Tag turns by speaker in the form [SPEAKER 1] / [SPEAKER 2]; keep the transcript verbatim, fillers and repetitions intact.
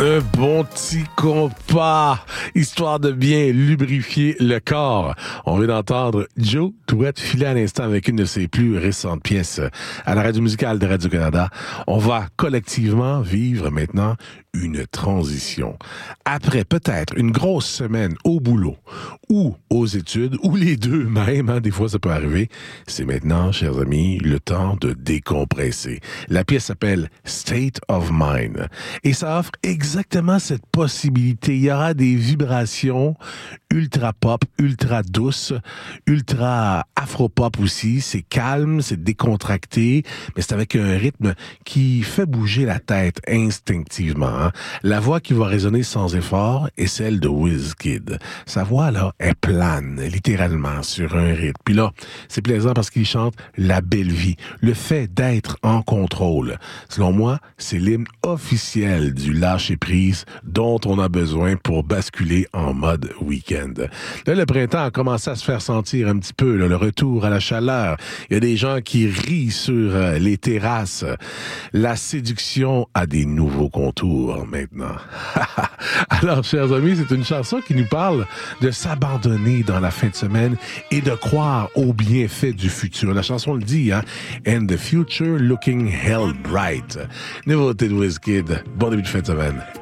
[SPEAKER 1] Un bon petit compas, histoire de bien lubrifier le corps. On vient d'entendre Joe Douette filer à l'instant avec une de ses plus récentes pièces à la radio musicale de Radio-Canada. On va collectivement vivre maintenant une transition. Après peut-être une grosse semaine au boulot ou aux études, ou les deux même, hein, des fois ça peut arriver, c'est maintenant, chers amis, le temps de décompresser. La pièce s'appelle State of Mind et ça offre exactement cette possibilité. Il y aura des vibrations ultra pop, ultra douces, ultra afro-pop aussi. C'est calme, c'est décontracté, mais c'est avec un rythme qui fait bouger la tête instinctivement. Hein. La voix qui va résonner sans effort est celle de Wizkid. Sa voix, là, elle plane littéralement sur un rythme. Puis là, c'est plaisant parce qu'il chante la belle vie, le fait d'être en contrôle. Selon moi, c'est l'hymne officiel du lâcher-prise dont on a besoin pour basculer en mode week-end. Là, le printemps a commencé à se faire sentir un petit peu, là, le retour à la chaleur. Il y a des gens qui rient sur euh, les terrasses. La séduction a des nouveaux contours maintenant. Alors, chers amis, c'est une chanson qui nous parle de s'abandonner dans la fin de semaine et de croire aux bienfaits du futur. La chanson le dit, hein? And the future looking hell bright. Nouveauté de Wizkid. Bon début de fin de semaine.